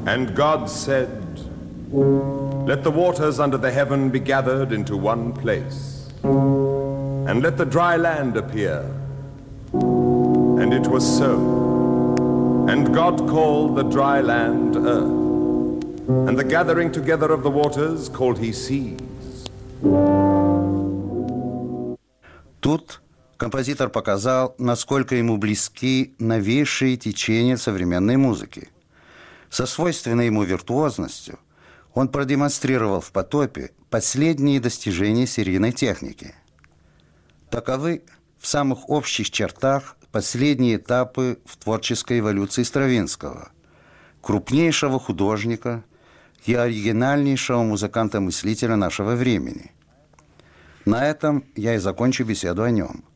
And God said, let the waters under the heaven be gathered into one place, and let the dry land appear. And it was so. And God called the dry land earth, and the gathering together of the waters called he seas. Тут композитор показал, насколько ему близки новейшие течения современной музыки. Со свойственной ему виртуозностью он продемонстрировал в «Потопе» последние достижения серийной техники. Таковы в самых общих чертах последние этапы в творческой эволюции Стравинского, крупнейшего художника и оригинальнейшего музыканта-мыслителя нашего времени. На этом я и закончу беседу о нем.